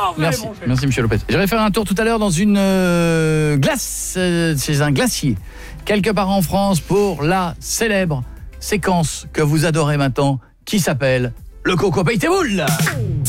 Merci, merci monsieur Lopez. J'irai faire un tour tout à l'heure dans une glace, chez un glacier, quelque part en France, pour la célèbre séquence que vous adorez maintenant, qui s'appelle le Coco Paye tes boules.